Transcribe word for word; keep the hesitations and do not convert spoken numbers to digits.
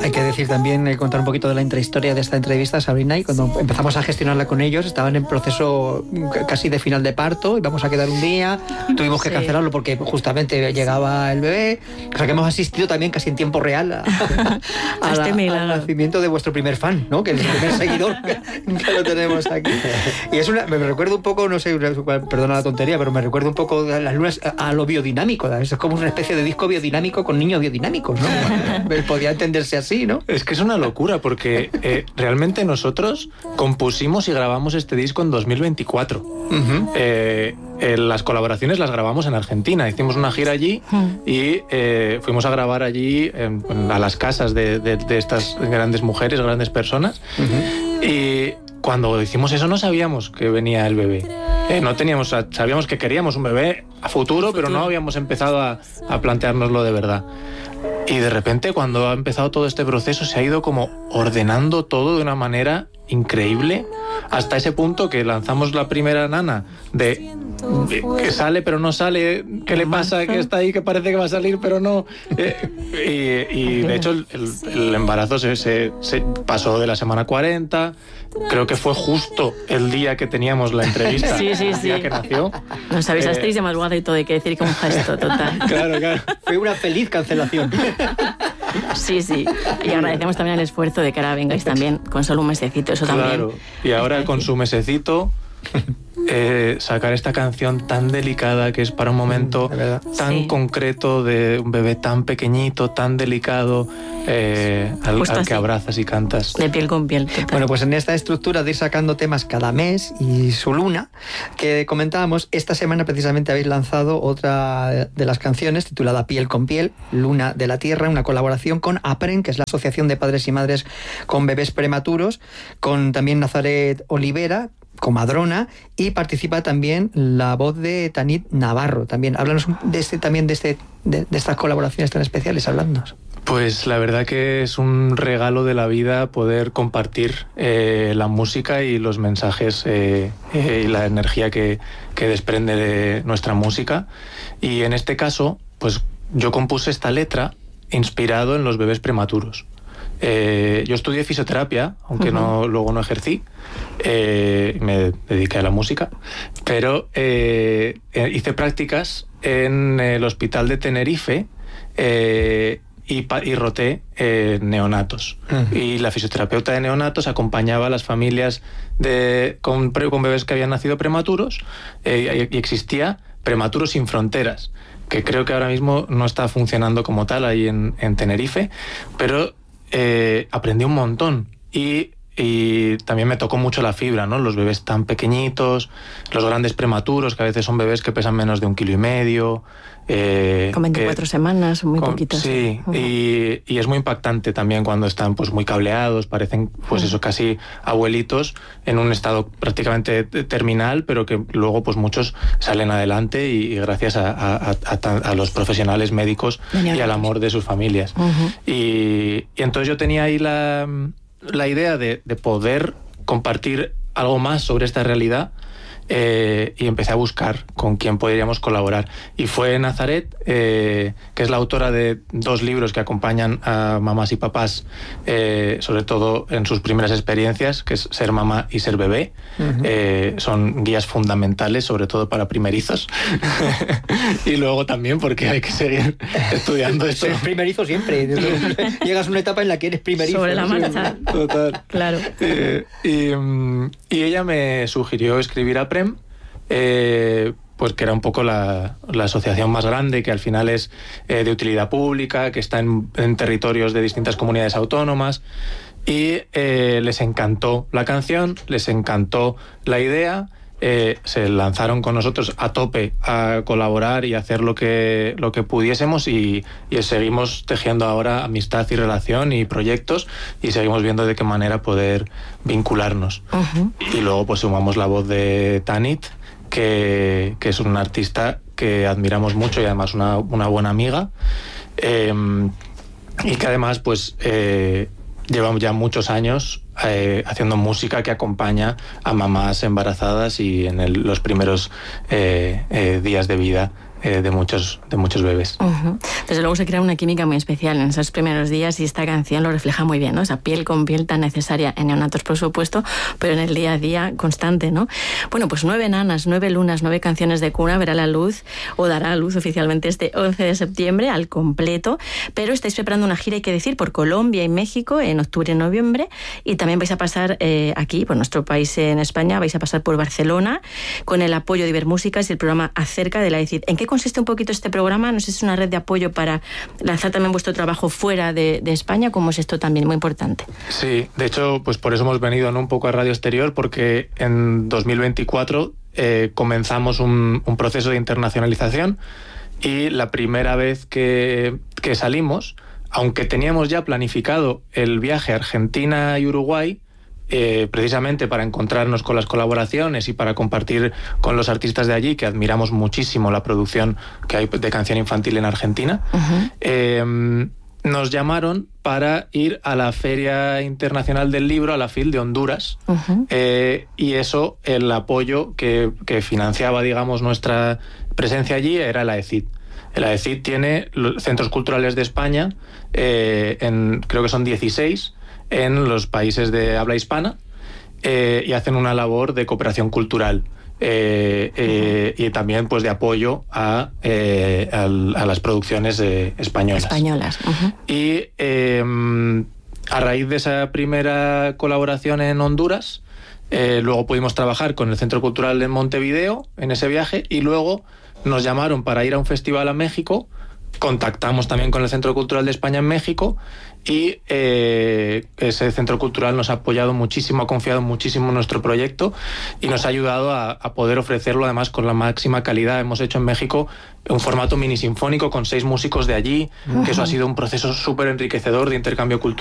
Hay que decir también, eh, contar un poquito de la intrahistoria de esta entrevista, Sabrina, y cuando empezamos a gestionarla con ellos, estaban en proceso casi de final de parto, íbamos a quedar un día, tuvimos que sí. cancelarlo porque justamente llegaba el bebé, o sea que hemos asistido también casi en tiempo real a, a, a este la, al nacimiento de vuestro primer fan, ¿no? Que es el primer seguidor que lo tenemos aquí. Y es una, me recuerdo un poco, no sé, perdona la tontería, pero me recuerdo un poco de las lunas a lo biodinámico, ¿no? Es como una especie de disco biodinámico con niños biodinámicos, ¿no? Podría entenderse así, ¿no? Es que es una locura porque eh, realmente nosotros compusimos y grabamos este disco en dos mil veinticuatro. Uh-huh. eh, eh, las colaboraciones las grabamos en Argentina, hicimos una gira allí uh-huh. y eh, fuimos a grabar allí en, en, a las casas de, de, de estas grandes mujeres, grandes personas. Uh-huh. Y cuando hicimos eso no sabíamos que venía el bebé. Eh, no teníamos, sabíamos que queríamos un bebé a futuro, futuro. pero no habíamos empezado a, a planteárnoslo de verdad. Y de repente, cuando ha empezado todo este proceso, se ha ido como ordenando todo de una manera increíble, hasta ese punto que lanzamos la primera nana de, de que sale pero no sale, ¿qué le pasa? Que está ahí, que parece que va a salir pero no. Eh, y, y de hecho el, el embarazo se, se, se pasó de la semana cuarenta. Creo que fue justo el día que teníamos la entrevista, sí, sí, el día sí. que nació. Nos avisasteis eh, de madrugada y todo, hay que decir que un gesto total. Claro, claro. Fue una feliz cancelación. Sí, sí. Y agradecemos también el esfuerzo de que ahora vengáis también con solo un mesecito, eso también. Claro. Y ahora con su mesecito eh, sacar esta canción tan delicada que es para un momento tan sí. concreto de un bebé tan pequeñito, tan delicado, eh, al, al que abrazas y cantas. De piel con piel. Total. Bueno, pues en esta estructura de ir sacando temas cada mes y su luna, que comentábamos, esta semana precisamente habéis lanzado otra de las canciones titulada Piel con piel, Luna de la Tierra, una colaboración con APREN, que es la Asociación de Padres y Madres con Bebés Prematuros, con también Nazaret Olivera, comadrona, y participa también la voz de Tanit Navarro. También háblanos de este, también de este, de, de estas colaboraciones tan especiales, hablándonos. Pues la verdad que es un regalo de la vida poder compartir eh, la música y los mensajes eh, eh, y la energía que, que desprende de nuestra música. Y en este caso, pues yo compuse esta letra inspirado en los bebés prematuros. Eh, yo estudié fisioterapia, aunque uh-huh. no, luego no ejercí, eh, me dediqué a la música, pero eh, hice prácticas en el hospital de Tenerife eh, y, y roté eh, neonatos. Uh-huh. Y la fisioterapeuta de neonatos acompañaba a las familias de, con, con bebés que habían nacido prematuros eh, y existía Prematuros Sin Fronteras, que creo que ahora mismo no está funcionando como tal ahí en, en Tenerife, pero Eh, aprendí un montón y, y también me tocó mucho la fibra, ¿no? Los bebés tan pequeñitos, los grandes prematuros, que a veces son bebés que pesan menos de un kilo y medio. Eh, con veinticuatro que, semanas, muy con, poquitos. Sí, uh-huh. y, y es muy impactante también cuando están pues muy cableados, parecen pues uh-huh. eso, casi abuelitos, en un estado prácticamente terminal, pero que luego pues muchos salen adelante y, y gracias a, a, a, a los profesionales médicos y al amor de sus familias. Uh-huh. Y, y entonces yo tenía ahí la, la idea de, de poder compartir algo más sobre esta realidad. Eh, y empecé a buscar con quién podríamos colaborar. Y fue Nazaret, eh, que es la autora de dos libros que acompañan a mamás y papás, eh, sobre todo en sus primeras experiencias, que es Ser mamá y ser bebé. Uh-huh. Eh, son guías fundamentales, sobre todo para primerizos. Y luego también porque hay que seguir estudiando esto. Ser primerizo siempre. Llegas a una etapa en la que eres primerizo. Sobre la marcha. Total. Claro. Eh, y, y ella me sugirió escribir a Prem, Eh, pues que era un poco la, la asociación más grande, que al final es eh, de utilidad pública, que está en, en territorios de distintas comunidades autónomas, y eh, les encantó la canción, les encantó la idea, eh, se lanzaron con nosotros a tope a colaborar y hacer lo que, lo que pudiésemos, y, y seguimos tejiendo ahora amistad y relación y proyectos, y seguimos viendo de qué manera poder vincularnos. Uh-huh. Y luego pues sumamos la voz de Tanit, Que, que es una artista que admiramos mucho y además una, una buena amiga, eh, y que además pues eh, lleva ya muchos años eh, haciendo música que acompaña a mamás embarazadas y en el, los primeros eh, eh, días de vida eh, de, muchos, de muchos bebés. Uh-huh. Desde luego se crea una química muy especial en esos primeros días y esta canción lo refleja muy bien, ¿no? Esa piel con piel tan necesaria en neonatos, por supuesto, pero en el día a día constante, ¿no? Bueno, pues nueve nanas, nueve lunas, nueve canciones de cuna verá la luz o dará a luz oficialmente este once de septiembre al completo, pero estáis preparando una gira, hay que decir, por Colombia y México en octubre y noviembre, y también vais a pasar eh, aquí, por nuestro país en España, vais a pasar por Barcelona con el apoyo de Ibermúsicas y el programa Acerca de la E C I D. ¿En qué consiste un poquito este programa? No sé si es una red de apoyo para lanzar también vuestro trabajo fuera de, de España. ¿Cómo es esto también? Muy importante. Sí, de hecho, pues por eso hemos venido, ¿no?, un poco a Radio Exterior, porque en dos mil veinticuatro eh, comenzamos un, un proceso de internacionalización y la primera vez que, que salimos, aunque teníamos ya planificado el viaje a Argentina y Uruguay, Eh, precisamente para encontrarnos con las colaboraciones y para compartir con los artistas de allí, que admiramos muchísimo la producción que hay de canción infantil en Argentina, uh-huh. eh, nos llamaron para ir a la Feria Internacional del Libro, a la F I L de Honduras, uh-huh. eh, y eso, el apoyo que, que financiaba, digamos, nuestra presencia allí era la E C I D. La E C I D tiene los centros culturales de España, eh, en, creo que son dieciséis, en los países de habla hispana, eh, y hacen una labor de cooperación cultural eh, eh, uh-huh. y también pues de apoyo a, eh, a, a las producciones eh, españolas. Españolas. Uh-huh. Y eh, a raíz de esa primera colaboración en Honduras, eh, luego pudimos trabajar con el Centro Cultural de Montevideo en ese viaje, y luego nos llamaron para ir a un festival a México. Contactamos también con el Centro Cultural de España en México, y eh, ese centro cultural nos ha apoyado muchísimo, ha confiado muchísimo en nuestro proyecto y nos ha ayudado a, a poder ofrecerlo además con la máxima calidad. Hemos hecho en México un formato mini sinfónico con seis músicos de allí, uh-huh. que eso ha sido un proceso súper enriquecedor de intercambio cultural.